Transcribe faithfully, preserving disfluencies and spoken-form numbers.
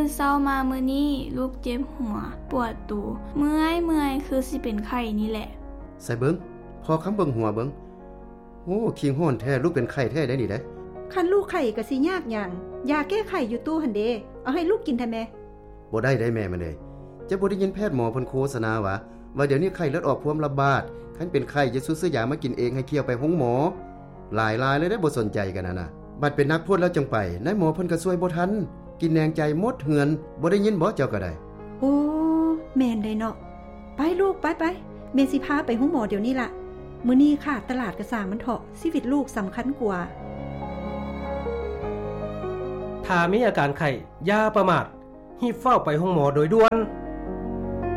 เช้ามามื้อนี้ลูกเจ็บหัวปวดตูเมื่อยเมื่อยคือสิเป็นไข้นี่แหละใส่เบิ่งพอคำเบิ่งหัวเบิ่งโอ้คิงฮ้อนแท้ลูกเป็นไข้แท้ได้นี่เด้คันลูกไข้ก็สิยากหยังยาแก้ไข้อยู่ตู้หั่นเด้เอาให้ลูกกินแท้แม่บ่ได้ได้แม่มันเด้จะบ่ได้ยินแพทย์หมอเพิ่นโฆษณาว่าว่าเดี๋ยวนี้ไข้เลือดออกพวมระบาดคันเป็นไข้จะซื้อยามากินเองให้เคี่ยวไปห้องหมอหลายๆเลยได้บ่สนใจกันน่ะนะบัดเป็นนักพูดแล้วจังไปนายหมอเพิ่นก็ช่วยบ่ทันกินแนงใจหมดเหือนบ่ได้ยินบ่เจ้าก็ได้โอ้แม่นได้เนาะไปลูกไปๆแม่สิพาไปห้องหมอเดี๋ยวนี้ล่ะมื้อนี้ค่ะตลาดกระสางมันเถาะชีวิตลูกสำคัญกว่าถ้ามีอาการไข้อย่าประมาทรีบเฝ้าไปห้องหมอโดยด่วน